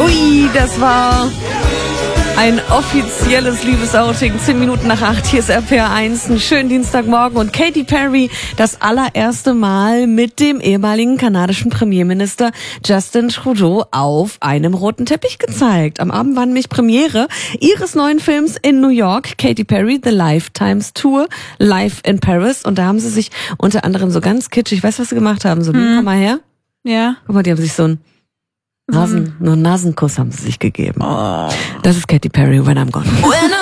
Ui, das war ein offizielles Liebesouting. 10 Minuten nach 8, hier ist RPR1. Einen schönen Dienstagmorgen. Und Katy Perry das allererste Mal mit dem ehemaligen kanadischen Premierminister Justin Trudeau auf einem roten Teppich gezeigt. Am Abend war nämlich Premiere ihres neuen Films in New York. Katy Perry, The Lifetimes Tour, live in Paris. Und da haben sie sich unter anderem so ganz kitschig, weißt du, was sie gemacht haben? So, komm mal her. Ja. Guck mal, die haben sich so einen Nasenkuss haben sie sich gegeben. Oh. Das ist Katy Perry, When I'm Gone.